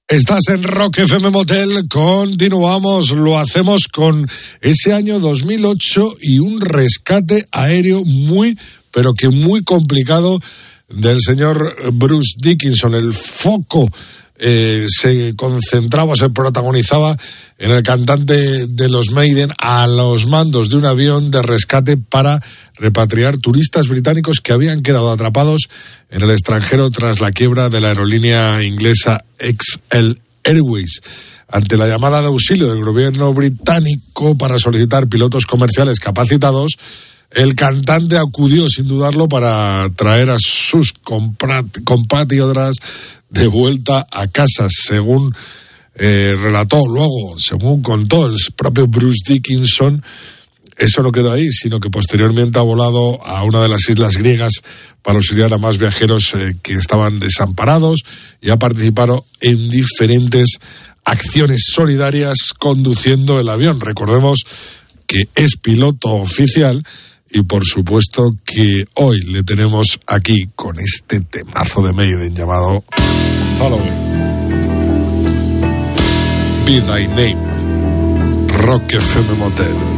Estás en Rock FM Motel, continuamos, lo hacemos con ese año 2008 y un rescate aéreo muy, pero que muy complicado del señor Bruce Dickinson. El foco se concentraba, se protagonizaba en el cantante de los Maiden a los mandos de un avión de rescate para repatriar turistas británicos que habían quedado atrapados en el extranjero tras la quiebra de la aerolínea inglesa XL Airways. Ante la llamada de auxilio del gobierno británico para solicitar pilotos comerciales capacitados, el cantante acudió sin dudarlo para traer a sus compatriotas de vuelta a casa, según relató luego, según contó el propio Bruce Dickinson. Eso no quedó ahí, sino que posteriormente ha volado a una de las islas griegas para auxiliar a más viajeros que estaban desamparados y ha participado en diferentes acciones solidarias conduciendo el avión. Recordemos que es piloto oficial y por supuesto que hoy le tenemos aquí con este temazo de Maiden llamado Halloween. Be Thy Name. Rock FM Motel.